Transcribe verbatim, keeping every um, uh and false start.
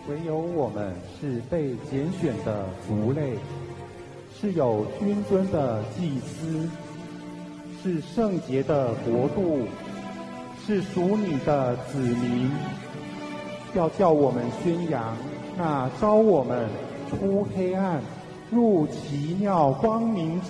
唯有我们是被拣选的族类，是有君尊的祭司，是圣洁的国度，是属你的子民。要叫我们宣扬那招我们出黑暗入奇妙光明者